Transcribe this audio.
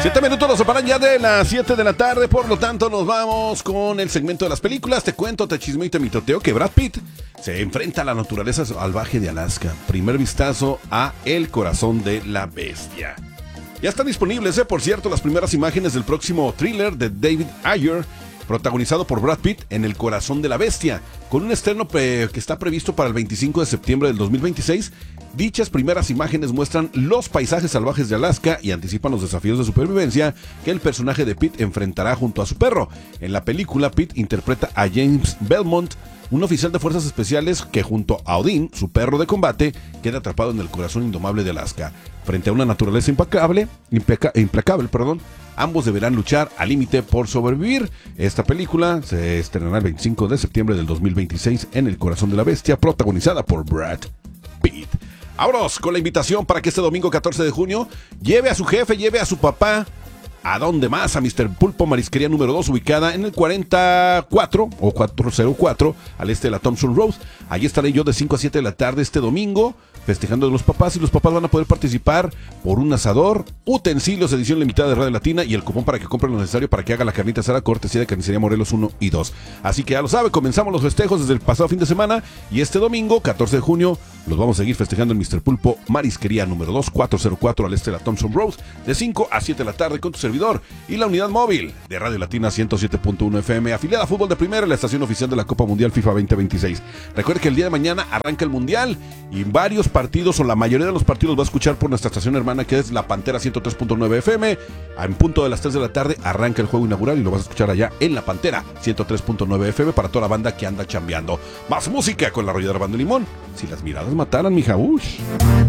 7 minutos nos separan ya de las 7 de la tarde, por lo tanto nos vamos con el segmento de las películas. Te cuento, te chismeo y te mitoteo que Brad Pitt se enfrenta a la naturaleza salvaje de Alaska. Primer vistazo a El corazón de la bestia. Ya están disponibles, por cierto, las primeras imágenes del próximo thriller de David Ayer, protagonizado por Brad Pitt, en El corazón de la bestia, con un estreno que está previsto para el 25 de septiembre del 2026. Dichas primeras imágenes muestran los paisajes salvajes de Alaska y anticipan los desafíos de supervivencia que el personaje de Pitt enfrentará junto a su perro. En la película, Pitt interpreta a James Belmont, un oficial de fuerzas especiales que junto a Odin, su perro de combate, queda atrapado en el corazón indomable de Alaska. Frente a una naturaleza implacable, ambos deberán luchar al límite por sobrevivir. Esta película se estrenará el 25 de septiembre del 2026 en El corazón de la bestia, protagonizada por Brad Pitt. Vámonos con la invitación para que este domingo 14 de junio lleve a su jefe, lleve a su papá. ¿A dónde más? A Mr. Pulpo Marisquería número 2, ubicada en el 44 o 404 al este de la Thompson Road. Allí estaré yo de 5 a 7 de la tarde este domingo, festejando a los papás, y los papás van a poder participar por un asador, utensilios, edición limitada de Radio Latina y el cupón para que compren lo necesario para que haga la carnita asada, cortesía de Carnicería Morelos 1 y 2. Así que ya lo sabe, comenzamos los festejos desde el pasado fin de semana y este domingo 14 de junio los vamos a seguir festejando en Mr. Pulpo Marisquería número 2, 404 al este de la Thompson Road, de 5 a 7 de la tarde con tu servidor y la unidad móvil de Radio Latina 107.1 FM, afiliada a Fútbol de Primera, la estación oficial de la Copa Mundial FIFA 2026. Recuerde que el día de mañana arranca el Mundial y varios partidos, o la mayoría de los partidos, va a escuchar por nuestra estación hermana, que es La Pantera 103.9 FM. En punto de las 3 de la tarde arranca el juego inaugural y lo vas a escuchar allá en La Pantera 103.9 FM para toda la banda que anda chambeando. Más música con la Arrolladora Banda Limón. Si las miradas mataran, mija. Ush.